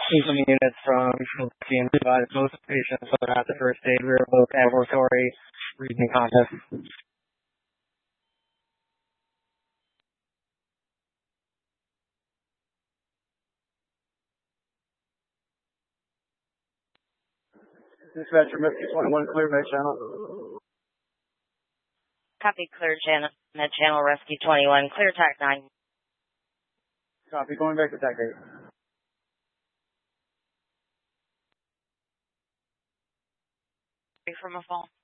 incoming units from being provided. Most patients are at the first aid. We are both ambulatory reading contests. Dispatcher, Rescue 21, clear med channel. Copy, clear med channel, Rescue 21, clear TAC 9. Copy, going back to TAC 8. From a fall.